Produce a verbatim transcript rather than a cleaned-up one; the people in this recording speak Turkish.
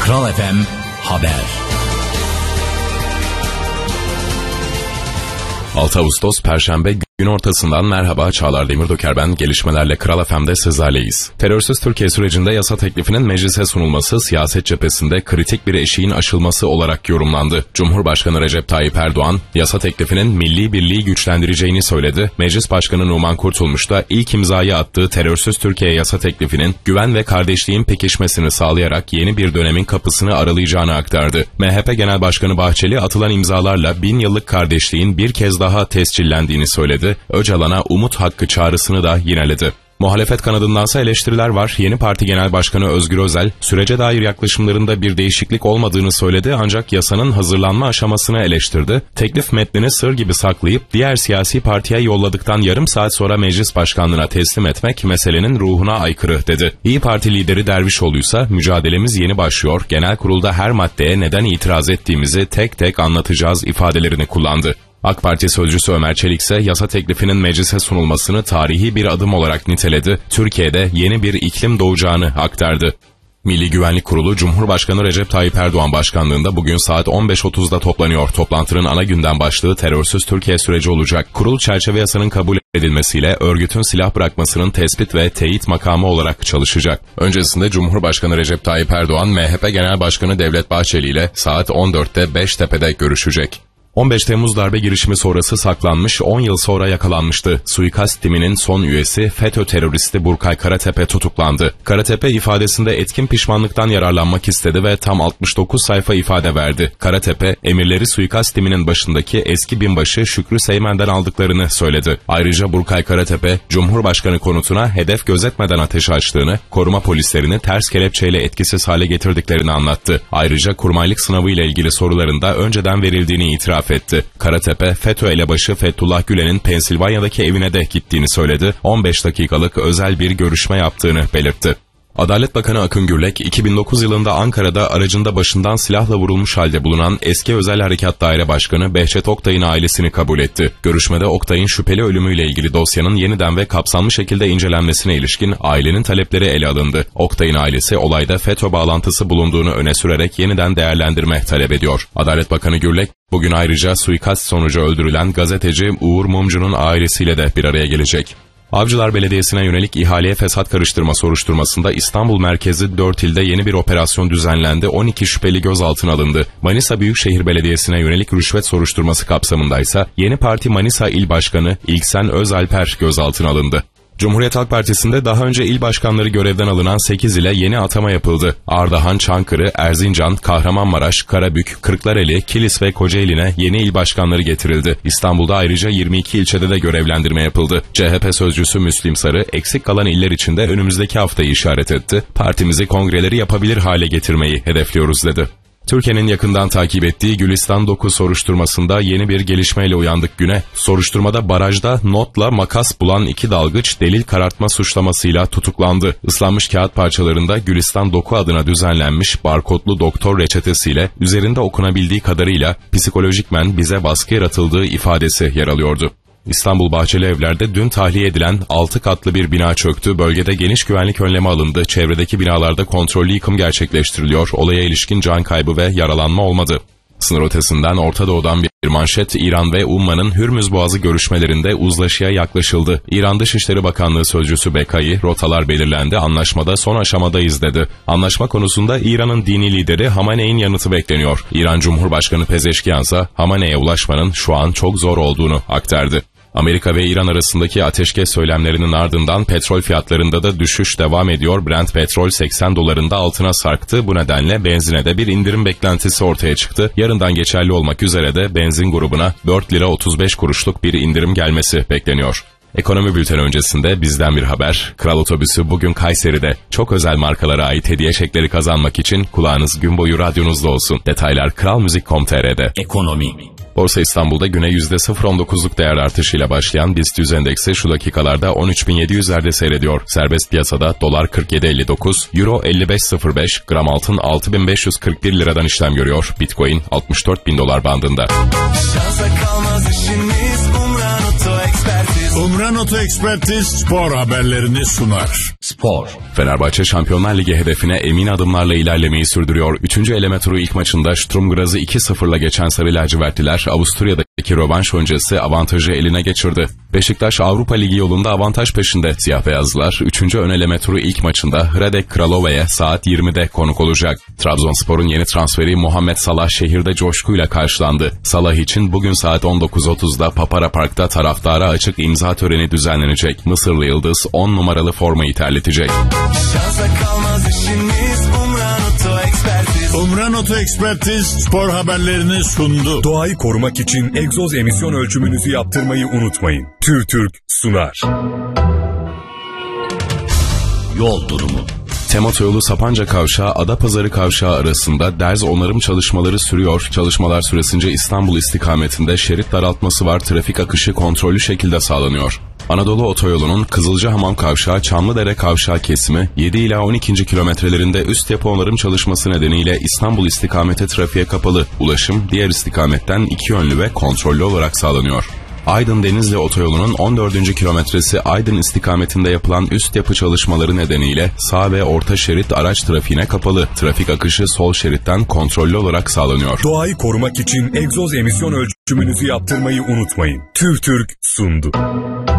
Kral F M Haber. altı Ağustos Perşembe gün ortasından merhaba, Çağlar Demirdöker ben. Gelişmelerle Kral F M'de sizlerleyiz. Terörsüz Türkiye sürecinde yasa teklifinin meclise sunulması siyaset cephesinde kritik bir eşiğin aşılması olarak yorumlandı. Cumhurbaşkanı Recep Tayyip Erdoğan yasa teklifinin milli birliği güçlendireceğini söyledi. Meclis Başkanı Numan Kurtulmuş da ilk imzayı attığı Terörsüz Türkiye yasa teklifinin güven ve kardeşliğin pekişmesini sağlayarak yeni bir dönemin kapısını aralayacağını aktardı. M H P Genel Başkanı Bahçeli atılan imzalarla bin yıllık kardeşliğin bir kez daha tescillendiğini söyledi. Öcalan'a umut hakkı çağrısını da yineledi. Muhalefet kanadındansa eleştiriler var. Yeni Parti Genel Başkanı Özgür Özel, sürece dair yaklaşımlarında bir değişiklik olmadığını söyledi ancak yasanın hazırlanma aşamasını eleştirdi. Teklif metnini sır gibi saklayıp diğer siyasi partiye yolladıktan yarım saat sonra meclis başkanlığına teslim etmek meselenin ruhuna aykırı dedi. İYİ Parti lideri Dervişoğlu'ysa mücadelemiz yeni başlıyor, genel kurulda her maddeye neden itiraz ettiğimizi tek tek anlatacağız ifadelerini kullandı. AK Parti sözcüsü Ömer Çelik ise yasa teklifinin meclise sunulmasını tarihi bir adım olarak niteledi. Türkiye'de yeni bir iklim doğacağını aktardı. Milli Güvenlik Kurulu, Cumhurbaşkanı Recep Tayyip Erdoğan başkanlığında bugün saat on beş otuzda toplanıyor. Toplantının ana gündem başlığı terörsüz Türkiye süreci olacak. Kurul çerçeve yasanın kabul edilmesiyle örgütün silah bırakmasının tespit ve teyit makamı olarak çalışacak. Öncesinde Cumhurbaşkanı Recep Tayyip Erdoğan, M H P Genel Başkanı Devlet Bahçeli ile saat on dörtte Beştepe'de görüşecek. on beş Temmuz darbe girişimi sonrası saklanmış, on yıl sonra yakalanmıştı. Suikast timinin son üyesi FETÖ teröristi Burkay Karatepe tutuklandı. Karatepe ifadesinde etkin pişmanlıktan yararlanmak istedi ve tam altmış dokuz sayfa ifade verdi. Karatepe, emirleri suikast timinin başındaki eski binbaşı Şükrü Seymen'den aldıklarını söyledi. Ayrıca Burkay Karatepe, Cumhurbaşkanı konutuna hedef gözetmeden ateş açtığını, koruma polislerini ters kelepçeyle etkisiz hale getirdiklerini anlattı. Ayrıca kurmaylık sınavı ile ilgili sorularında önceden verildiğini itiraf etti. Karatepe, FETÖ elebaşı Fethullah Gülen'in Pensilvanya'daki evine de gittiğini söyledi. on beş dakikalık özel bir görüşme yaptığını belirtti. Adalet Bakanı Akın Gürlek, iki bin dokuz yılında Ankara'da aracında başından silahla vurulmuş halde bulunan eski Özel Harekat Daire Başkanı Behçet Oktay'ın ailesini kabul etti. Görüşmede Oktay'ın şüpheli ölümüyle ilgili dosyanın yeniden ve kapsamlı şekilde incelenmesine ilişkin ailenin talepleri ele alındı. Oktay'ın ailesi olayda FETÖ bağlantısı bulunduğunu öne sürerek yeniden değerlendirme talep ediyor. Adalet Bakanı Gürlek, bugün ayrıca suikast sonucu öldürülen gazeteci Uğur Mumcu'nun ailesiyle de bir araya gelecek. Avcılar Belediyesi'ne yönelik ihaleye fesat karıştırma soruşturmasında İstanbul merkezi dört ilde yeni bir operasyon düzenlendi. on iki şüpheli gözaltına alındı. Manisa Büyükşehir Belediyesi'ne yönelik rüşvet soruşturması kapsamındaysa Yeni Parti Manisa İl Başkanı İlksen Özalper gözaltına alındı. Cumhuriyet Halk Partisi'nde daha önce il başkanları görevden alınan sekiz ile yeni atama yapıldı. Ardahan, Çankırı, Erzincan, Kahramanmaraş, Karabük, Kırklareli, Kilis ve Kocaeli'ne yeni il başkanları getirildi. İstanbul'da ayrıca yirmi iki ilçede de görevlendirme yapıldı. C H P sözcüsü Müslim Sarı, eksik kalan iller içinde önümüzdeki haftayı işaret etti. Partimizi kongreleri yapabilir hale getirmeyi hedefliyoruz dedi. Türkiye'nin yakından takip ettiği Gülistan dokuz soruşturmasında yeni bir gelişmeyle uyandık güne. Soruşturmada barajda notla makas bulan iki dalgıç delil karartma suçlamasıyla tutuklandı. Islanmış kağıt parçalarında Gülistan dokuz adına düzenlenmiş barkodlu doktor reçetesiyle üzerinde okunabildiği kadarıyla psikolojikmen bize baskı yaratıldığı ifadesi yer alıyordu. İstanbul Bahçeli Evler'de dün tahliye edilen altı katlı bir bina çöktü. Bölgede geniş güvenlik önlemi alındı. Çevredeki binalarda kontrollü yıkım gerçekleştiriliyor. Olaya ilişkin can kaybı ve yaralanma olmadı. Sınır ötesinden Orta Doğu'dan bir manşet, İran ve Umman'ın Hürmüz Boğazı görüşmelerinde uzlaşıya yaklaşıldı. İran Dışişleri Bakanlığı sözcüsü Bekai, rotalar belirlendi, anlaşmada son aşamadayız dedi. Anlaşma konusunda İran'ın dini lideri Hamaney'in yanıtı bekleniyor. İran Cumhurbaşkanı Pezeşkiyan ise Hamaney'e ulaşmanın şu an çok zor olduğunu aktardı. Amerika ve İran arasındaki ateşkes söylemlerinin ardından petrol fiyatlarında da düşüş devam ediyor. Brent petrol seksen dolarında altına sarktı. Bu nedenle benzine de bir indirim beklentisi ortaya çıktı. Yarından geçerli olmak üzere de benzin grubuna dört lira otuz beş kuruşluk bir indirim gelmesi bekleniyor. Ekonomi bülteni öncesinde bizden bir haber. Kral Otobüsü bugün Kayseri'de. Çok özel markalara ait hediye çekleri kazanmak için kulağınız gün boyu radyonuzda olsun. Detaylar kral müzik nokta com nokta tr'de. Ekonomi. Borsa İstanbul'da güne yüzde sıfır virgül on dokuzluk değer artışıyla başlayan BIST yüz endeksi şu dakikalarda on üç bin yedi yüzlerde seyrediyor. Serbest piyasada dolar kırk yedi elli dokuz, euro elli beş sıfır beş, gram altın altı bin beş yüz kırk bir liradan işlem görüyor. Bitcoin altmış dört bin dolar bandında. Şansa kalmaz işimiz, Umran Oto Ekspertiz. Umran Oto Ekspertiz spor haberlerini sunar. Spor. Fenerbahçe Şampiyonlar Ligi hedefine emin adımlarla ilerlemeyi sürdürüyor. Üçüncü eleme turu ilk maçında Sturm Graz'ı iki sıfırla geçen Sarı Lacivertliler Avusturya'daki rövanş öncesi avantajı eline geçirdi. Beşiktaş Avrupa Ligi yolunda avantaj peşinde. Siyah beyazlılar üçüncü ön eleme turu ilk maçında Hradec Kralova'ya saat yirmide konuk olacak. Trabzonspor'un yeni transferi Muhammed Salah şehirde coşkuyla karşılandı. Salah için bugün saat on dokuz otuzda Papara Park'ta taraftara açık imza töreni düzenlenecek. Mısırlı Yıldız on numaralı formayı terletecek. Şansa kalmaz işimiz Umran Oto Ekspertiz. Umran Oto Ekspertiz spor haberlerini sundu. Doğayı korumak için egzoz emisyon ölçümünüzü yaptırmayı unutmayın. TÜRTÜRK sunar. Yol durumu. Tem Otoyolu Sapanca Kavşağı Adapazarı Kavşağı arasında derz onarım çalışmaları sürüyor. Çalışmalar süresince İstanbul istikametinde şerit daraltması var. Trafik akışı kontrollü şekilde sağlanıyor. Anadolu Otoyolu'nun Kızılcahamam Kavşağı Çamlıdere Kavşağı kesimi yedi ila on ikinci kilometrelerinde üst yapı onarım çalışması nedeniyle İstanbul istikameti trafiğe kapalı. Ulaşım diğer istikametten iki yönlü ve kontrollü olarak sağlanıyor. Aydın-Denizli Otoyolu'nun on dördüncü kilometresi Aydın istikametinde yapılan üst yapı çalışmaları nedeniyle sağ ve orta şerit araç trafiğine kapalı. Trafik akışı sol şeritten kontrollü olarak sağlanıyor. Doğayı korumak için egzoz emisyon ölçümünüzü yaptırmayı unutmayın. TÜRTÜRK sundu.